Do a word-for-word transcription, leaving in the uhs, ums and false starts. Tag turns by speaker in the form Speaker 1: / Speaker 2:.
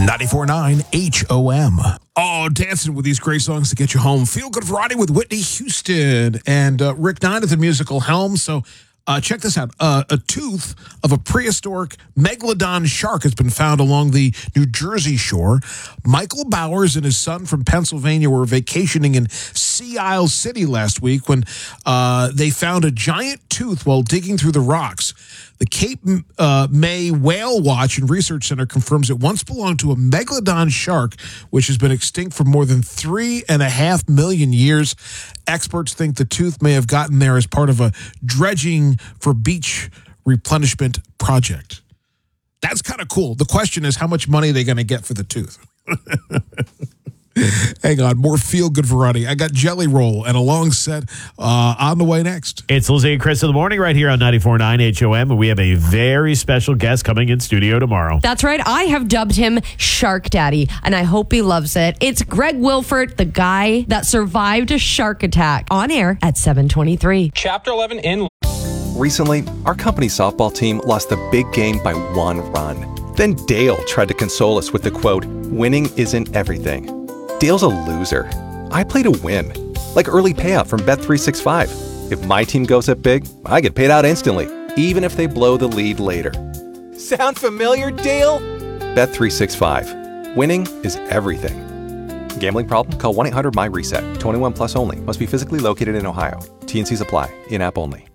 Speaker 1: ninety-four point nine H O M. Oh, dancing with these great songs to get you home. Feel Good Variety with Whitney Houston and uh, Rick Nine at the musical helm. So uh, check this out. Uh, a tooth of a prehistoric megalodon shark has been found along the New Jersey shore. Michael Bowers and his son from Pennsylvania were vacationing in Sea Isle City last week when uh, they found a giant tooth while digging through the rocks. The Cape uh, May Whale Watch and Research Center confirms it once belonged to a megalodon shark, which has been extinct for more than three and a half million years. Experts think the tooth may have gotten there as part of a dredging for beach replenishment project. That's kind of cool. The question is, how much money are they going to get for the tooth? Hang on, more feel-good variety. I got Jelly Roll and a long set uh, on the way next.
Speaker 2: It's Lizzie and Chris in the morning right here on ninety-four point nine H O M, and we have a very special guest coming in studio tomorrow.
Speaker 3: That's right. I have dubbed him Shark Daddy, and I hope he loves it. It's Greg Wilford, the guy that survived a shark attack, on air at seven twenty-three.
Speaker 4: Chapter eleven in.
Speaker 5: Recently, our company softball team lost the big game by one run. Then Dale tried to console us with the quote, "Winning isn't everything." Dale's a loser. I play to win. Like early payout from Bet three sixty-five. If my team goes up big, I get paid out instantly, even if they blow the lead later. Sound familiar, Dale? Bet three sixty-five. Winning is everything. Gambling problem? Call one eight hundred M Y RESET. twenty-one plus only. Must be physically located in Ohio. T and C's apply. In-app only.